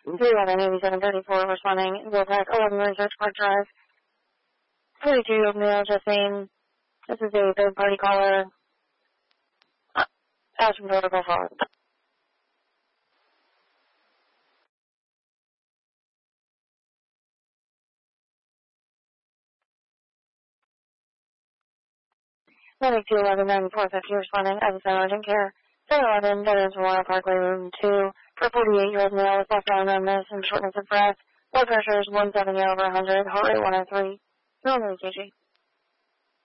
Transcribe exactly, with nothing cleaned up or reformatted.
three eleven eighty-seven thirty-four responding. Wolfpack eleven Research Park Drive. forty-two male Justine. This is a third party caller. Uh, asking protocol forward. Medic two eleven ninety-four fifty responding. As a center urgent care. seven eleven Veterans Memorial Parkway Room two. For forty-eight year old male with left arm numbness and shortness of breath. Blood pressure is one seventy over one hundred. Heart rate one oh three. Normally K G.